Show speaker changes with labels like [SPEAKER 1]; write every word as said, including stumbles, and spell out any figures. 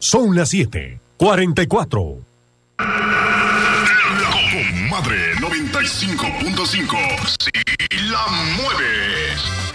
[SPEAKER 1] Son las siete, cuarenta y cuatro.
[SPEAKER 2] La Comadre noventa y cinco punto cinco. Si la mueves.